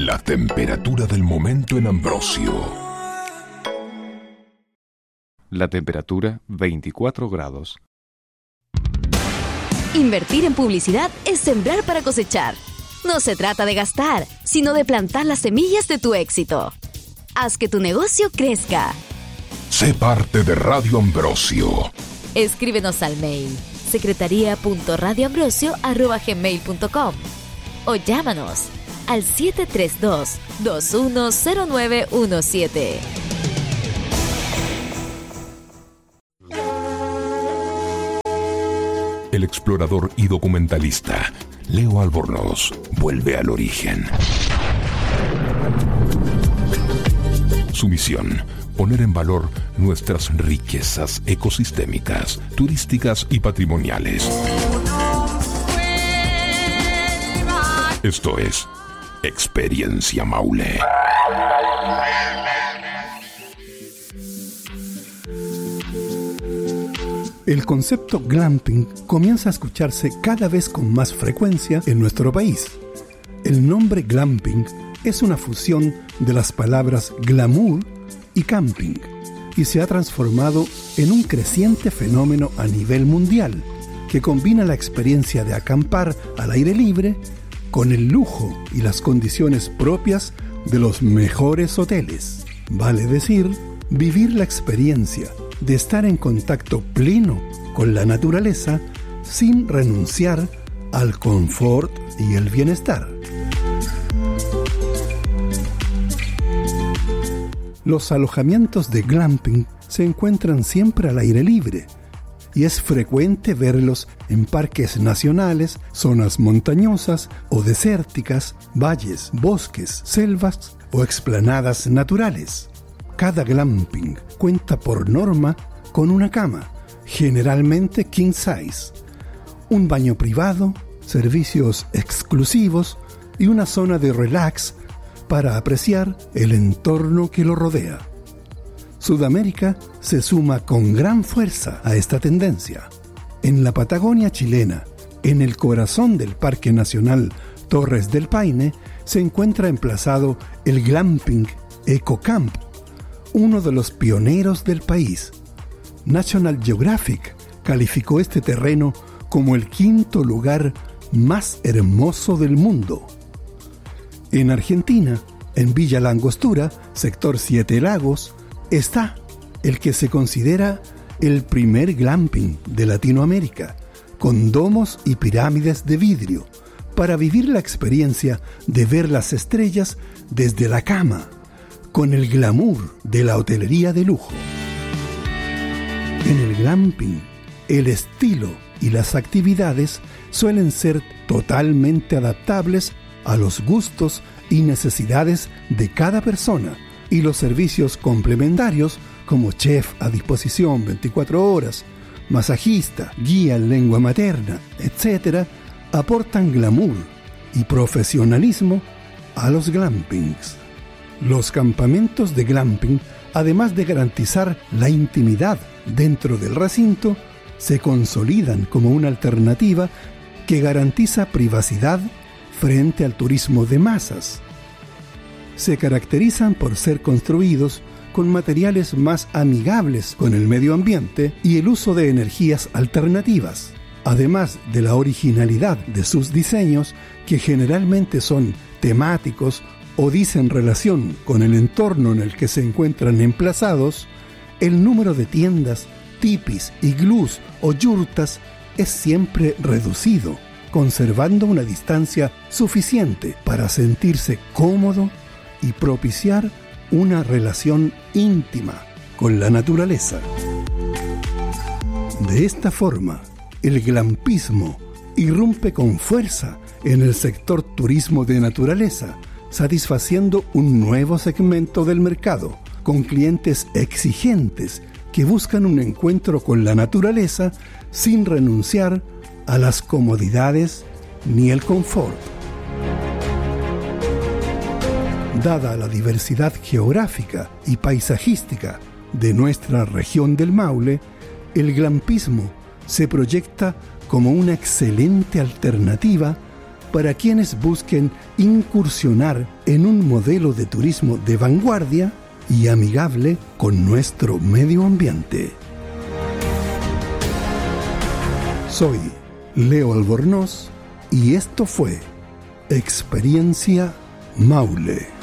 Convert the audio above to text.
La temperatura del momento en Ambrosio. La temperatura 24 grados. Invertir en publicidad es sembrar para cosechar. No se trata de gastar, sino de plantar las semillas de tu éxito. Haz que tu negocio crezca. Sé parte de Radio Ambrosio. Escríbenos al mail secretaria.radioambrosio@gmail.com o llámanos al 732-210917. El explorador y documentalista Leo Albornoz vuelve al origen. Su misión: poner en valor nuestras riquezas ecosistémicas, turísticas y patrimoniales. Esto es Experiencia Maule. El concepto glamping comienza a escucharse cada vez con más frecuencia en nuestro país. El nombre glamping es una fusión de las palabras glamour y camping, y se ha transformado en un creciente fenómeno a nivel mundial que combina la experiencia de acampar al aire libre con el lujo y las condiciones propias de los mejores hoteles. Vale decir, vivir la experiencia de estar en contacto pleno con la naturaleza sin renunciar al confort y el bienestar. Los alojamientos de glamping se encuentran siempre al aire libre y es frecuente verlos en parques nacionales, zonas montañosas o desérticas, valles, bosques, selvas o explanadas naturales. Cada glamping cuenta por norma con una cama, generalmente king size, un baño privado, servicios exclusivos y una zona de relax para apreciar el entorno que lo rodea. Sudamérica se suma con gran fuerza a esta tendencia. En la Patagonia chilena, en el corazón del Parque Nacional Torres del Paine, se encuentra emplazado el glamping EcoCamp, uno de los pioneros del país. National Geographic calificó este terreno como el 5º lugar más hermoso del mundo. En Argentina, en Villa La Angostura, sector Siete Lagos, está el que se considera el primer glamping de Latinoamérica, con domos y pirámides de vidrio, para vivir la experiencia de ver las estrellas desde la cama, con el glamour de la hotelería de lujo. En el glamping, el estilo y las actividades suelen ser totalmente adaptables a los gustos y necesidades de cada persona, y los servicios complementarios como chef a disposición 24 horas, masajista, guía en lengua materna, etc., aportan glamour y profesionalismo a los glampings. Los campamentos de glamping, además de garantizar la intimidad dentro del recinto, se consolidan como una alternativa que garantiza privacidad frente al turismo de masas. Se caracterizan por ser construidos con materiales más amigables con el medio ambiente y el uso de energías alternativas, además de la originalidad de sus diseños, que generalmente son temáticos o dicen relación con el entorno en el que se encuentran emplazados. El número de tiendas, tipis, iglús o yurtas es siempre reducido, conservando una distancia suficiente para sentirse cómodo y propiciar una relación íntima con la naturaleza. De esta forma, el glampismo irrumpe con fuerza en el sector turismo de naturaleza, satisfaciendo un nuevo segmento del mercado, con clientes exigentes que buscan un encuentro con la naturaleza sin renunciar a las comodidades ni el confort. Dada la diversidad geográfica y paisajística de nuestra región del Maule, el glampismo se proyecta como una excelente alternativa para quienes busquen incursionar en un modelo de turismo de vanguardia y amigable con nuestro medio ambiente. Soy Leo Albornoz y esto fue Experiencia Maule.